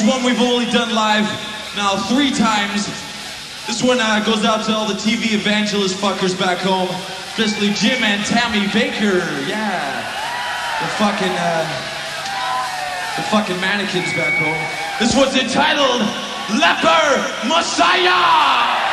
is one we've only done live now 3 times. This one goes out to all the TV evangelist fuckers back home, especially Jim and Tammy Baker. Yeah, the fucking mannequins back home. This one's entitled Leper Messiah.